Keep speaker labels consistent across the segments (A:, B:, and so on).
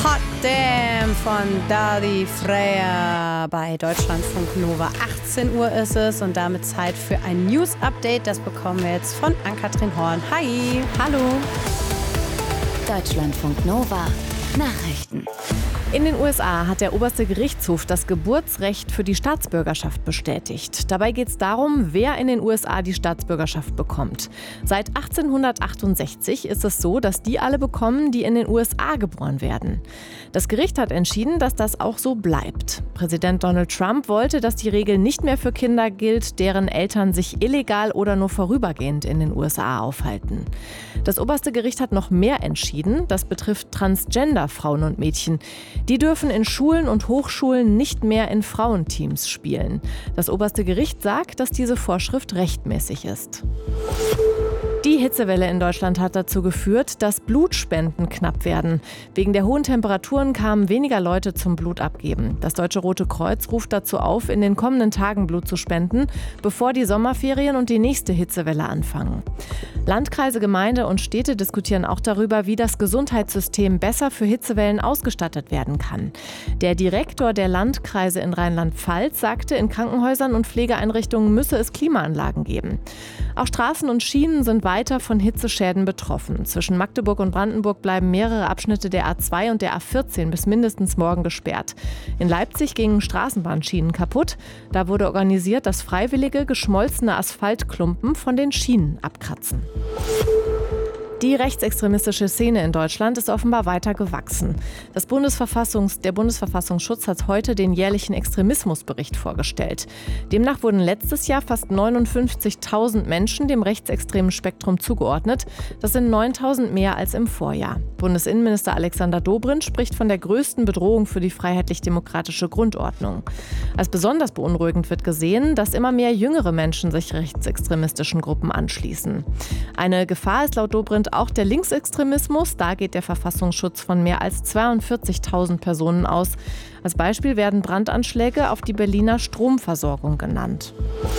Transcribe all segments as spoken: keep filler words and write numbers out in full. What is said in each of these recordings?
A: Hot Damn von Dadi Freya bei Deutschlandfunk Nova. achtzehn Uhr ist es und damit Zeit für ein News-Update. Das bekommen wir jetzt von Ann-Kathrin Horn. Hi.
B: Hallo. Deutschlandfunk Nova. Nachrichten.
C: In den U S A hat der oberste Gerichtshof das Geburtsrecht für die Staatsbürgerschaft bestätigt. Dabei geht es darum, wer in den U S A die Staatsbürgerschaft bekommt. Seit achtzehnhundertachtundsechzig ist es so, dass die alle bekommen, die in den U S A geboren werden. Das Gericht hat entschieden, dass das auch so bleibt. Präsident Donald Trump wollte, dass die Regel nicht mehr für Kinder gilt, deren Eltern sich illegal oder nur vorübergehend in den U S A aufhalten. Das oberste Gericht hat noch mehr entschieden. Das betrifft Transgender-Frauen und Mädchen. Die dürfen in Schulen und Hochschulen nicht mehr in Frauenteams spielen. Das oberste Gericht sagt, dass diese Vorschrift rechtmäßig ist. Die Hitzewelle in Deutschland hat dazu geführt, dass Blutspenden knapp werden. Wegen der hohen Temperaturen kamen weniger Leute zum Blutabgeben. Das Deutsche Rote Kreuz ruft dazu auf, in den kommenden Tagen Blut zu spenden, bevor die Sommerferien und die nächste Hitzewelle anfangen. Landkreise, Gemeinde und Städte diskutieren auch darüber, wie das Gesundheitssystem besser für Hitzewellen ausgestattet werden kann. Der Direktor der Landkreise in Rheinland-Pfalz sagte, in Krankenhäusern und Pflegeeinrichtungen müsse es Klimaanlagen geben. Auch Straßen und Schienen sind weiter von Hitzeschäden betroffen. Zwischen Magdeburg und Brandenburg bleiben mehrere Abschnitte der A zwei und der A vierzehn bis mindestens morgen gesperrt. In Leipzig gingen Straßenbahnschienen kaputt. Da wurde organisiert, dass Freiwillige geschmolzene Asphaltklumpen von den Schienen abkratzen. Die rechtsextremistische Szene in Deutschland ist offenbar weiter gewachsen. Das Bundesverfassungs-, der Bundesverfassungsschutz hat heute den jährlichen Extremismusbericht vorgestellt. Demnach wurden letztes Jahr fast neunundfünfzigtausend Menschen dem rechtsextremen Spektrum zugeordnet. Das sind neuntausend mehr als im Vorjahr. Bundesinnenminister Alexander Dobrindt spricht von der größten Bedrohung für die freiheitlich-demokratische Grundordnung. Als besonders beunruhigend wird gesehen, dass immer mehr jüngere Menschen sich rechtsextremistischen Gruppen anschließen. Eine Gefahr ist laut Dobrindt auch der Linksextremismus. Da geht der Verfassungsschutz von mehr als zweiundvierzigtausend Personen aus. Als Beispiel werden Brandanschläge auf die Berliner Stromversorgung genannt.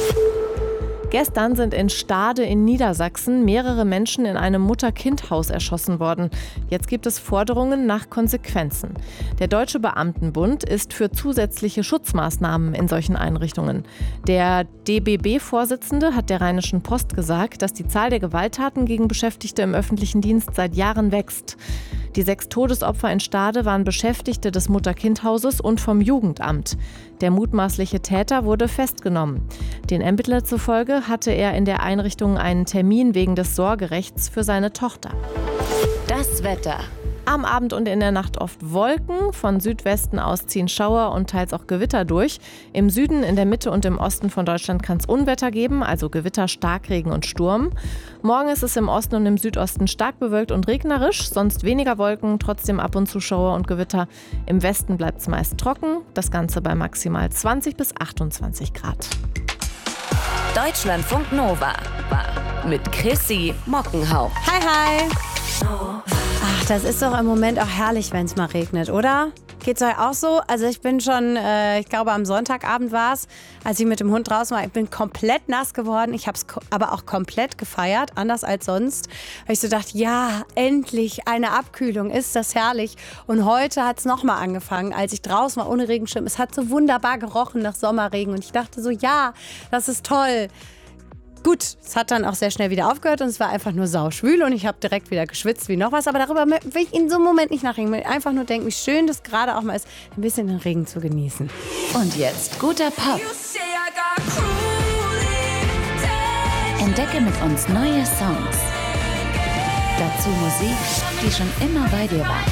C: Gestern sind in Stade in Niedersachsen mehrere Menschen in einem Mutter-Kind-Haus erschossen worden. Jetzt gibt es Forderungen nach Konsequenzen. Der Deutsche Beamtenbund ist für zusätzliche Schutzmaßnahmen in solchen Einrichtungen. Der D B B-Vorsitzende hat der Rheinischen Post gesagt, dass die Zahl der Gewalttaten gegen Beschäftigte im öffentlichen Dienst seit Jahren wächst. Die sechs Todesopfer in Stade waren Beschäftigte des Mutter-Kind-Hauses und vom Jugendamt. Der mutmaßliche Täter wurde festgenommen. Den Ermittlern zufolge hatte er in der Einrichtung einen Termin wegen des Sorgerechts für seine Tochter.
B: Das Wetter.
C: Am Abend und in der Nacht oft Wolken, von Südwesten aus ziehen Schauer und teils auch Gewitter durch. Im Süden, in der Mitte und im Osten von Deutschland kann es Unwetter geben, also Gewitter, Starkregen und Sturm. Morgen ist es im Osten und im Südosten stark bewölkt und regnerisch, sonst weniger Wolken, trotzdem ab und zu Schauer und Gewitter. Im Westen bleibt es meist trocken, das Ganze bei maximal zwanzig bis achtundzwanzig Grad.
B: Deutschlandfunk Nova mit Chrissy Mockenhaupt.
A: Hi, hi. Ach, das ist doch im Moment auch herrlich, wenn es mal regnet, oder? Geht's euch auch so? Also ich bin schon, äh, ich glaube am Sonntagabend war es, als ich mit dem Hund draußen war, ich bin komplett nass geworden. Ich habe es ko- aber auch komplett gefeiert, anders als sonst. Weil ich so dachte, ja, endlich eine Abkühlung, ist das herrlich. Und heute hat es nochmal angefangen, als ich draußen war ohne Regenschirm. Es hat so wunderbar gerochen nach Sommerregen und ich dachte so, ja, das ist toll. Gut, es hat dann auch sehr schnell wieder aufgehört und es war einfach nur sauschwül und ich habe direkt wieder geschwitzt wie noch was. Aber darüber will ich in so einem Moment nicht nachdenken. Ich will einfach nur denken, wie schön das gerade auch mal ist, ein bisschen den Regen zu genießen.
B: Und jetzt guter Pop. Entdecke mit uns neue Songs. Dazu Musik, die schon immer bei dir war.